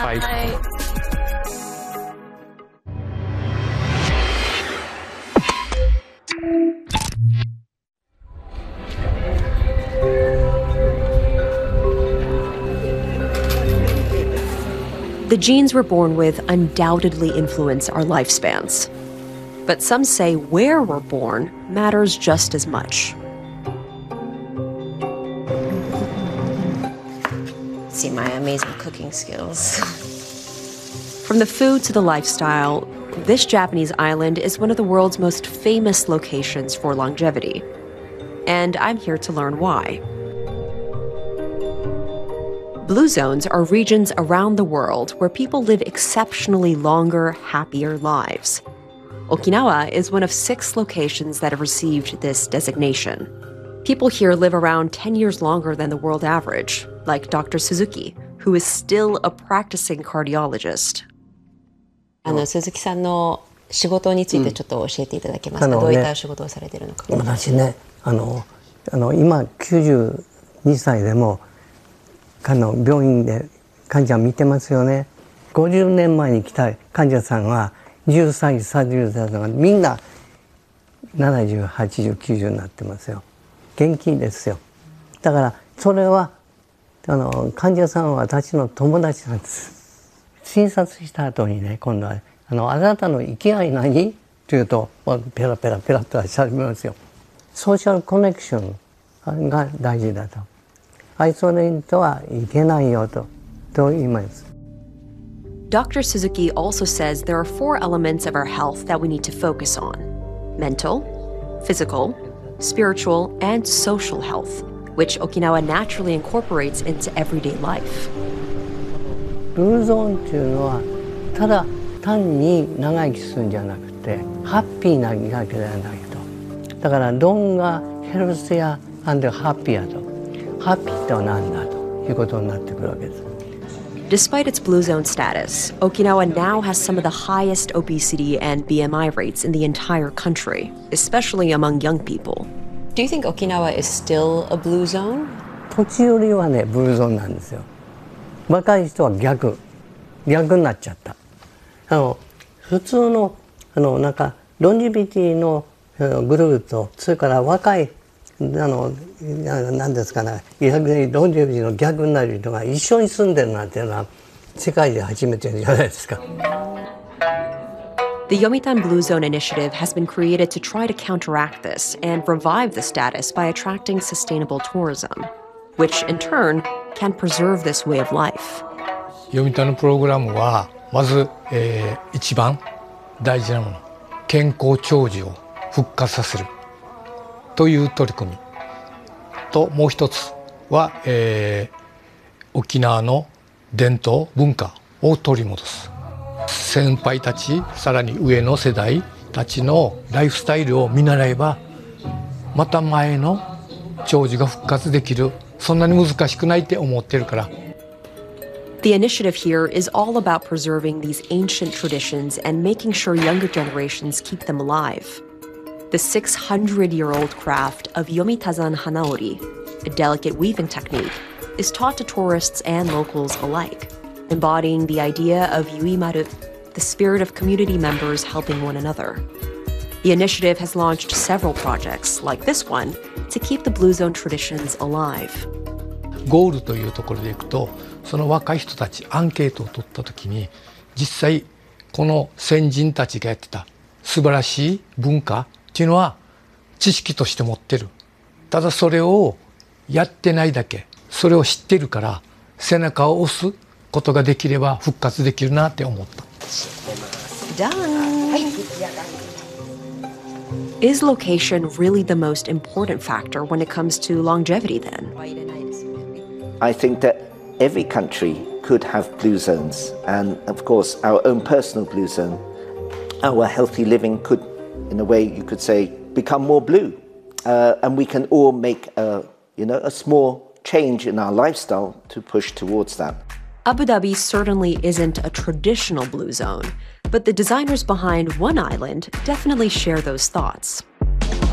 Bye. Bye. The genes we're born with undoubtedly influence our lifespans. But some say where we're born matters just as much. See my amazing cooking skills. From the food to the lifestyle, this Japanese island is one of the world's most famous locations for longevity. And I'm here to learn why. Blue zones are regions around the world where people live exceptionally longer, happier lives. Okinawa is one of 6 locations that have received this designation. People here live around 10 years longer than the world average, like Dr. Suzuki, who is still a practicing cardiologist. 鈴木さんの仕事についてちょっと教えていただけますか？どういった仕事をされているのか。 私ね、今92歳でも病院で患者見てますよね。50年前に来た患者さんは10歳、30歳とかみんな70、80、90になってますよ。元気ですよ。だからそれは患者さんは私の友達なんです。診察した後にね、今度はあなたの生きがい何？というとペラペラペラとしゃべりますよ。ソーシャルコネクションが大事だと。アイソレートはいけないよと言います。 Dr. Suzuki also says there are 4 elements of our health that we need to focus on: mental, physical, spiritual, and social health, which Okinawa naturally incorporates into everyday life. ブルーゾーンっていうのはただ単に長生きするんじゃなくてハッピーな生き方じゃないと。だからロンがヘルスやハッピーやと。ハッピーとは何だということになってくるわけです。 Despite its blue zone status, Okinawa now has some of the highest obesity and BMI rates in the entire country, especially among young people. Do you think Okinawa is still a blue zone? 土地よりはね、ブルーゾーンなんですよ。若い人は逆になっちゃった。普通のなんかロンジビティのグループと、それから若い何ですかね、逆にロンジビティの逆になる人が一緒に住んでるなんていうのは世界で初めてじゃないですか。 The Yomitan Blue Zone Initiative has been created to try to counteract this and revive the status by attracting sustainable tourism, which in turn can preserve this way of life. 読谷のプログラムはまず、一番大事なもの、健康長寿を復活させるという取り組みと、もう一つは、沖縄の伝統文化を取り戻す。先輩たち、さらに上の世代たちのライフスタイルを見習えば、また前の長寿が復活できる。そんなに難しくないって思ってるから。 The initiative here is all about preserving these ancient traditions and making sure younger generations keep them alive. The 600-year-old craft of Yomitazan Hanaori, a delicate weaving technique, is taught to tourists and locals alike, embodying the idea of Yuimaru, the spirit of community members helping one another. The initiative has launched several projects, like this one, to keep the Blue Zone traditions alive. ゴールというところでいくと、その若い人たちアンケートを取った時に、実際この先人たちがやってた素晴らしい文化っていうのは知識として持ってる。ただそれをやってないだけ、それを知ってるから背中を押すことができれば復活できるなって思った。 Is location really the most important factor when it comes to longevity then? I think that every country could have blue zones, and of course our own personal blue zone, our healthy living could, in a way you could say, become more blue, and we can all make a small change in our lifestyle to push towards that. Abu Dhabi certainly isn't a traditional blue zone, but the designers behind One Island definitely share those thoughts.